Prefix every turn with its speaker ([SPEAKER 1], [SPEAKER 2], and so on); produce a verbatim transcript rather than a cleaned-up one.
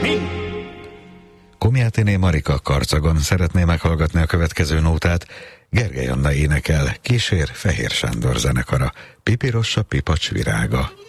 [SPEAKER 1] Komjátiné Marika Karcagon szeretné meghallgatni a következő nótát. Gergely Anna énekel, kísér Fehér Sándor zenekara, Pipirossa pipacs virága.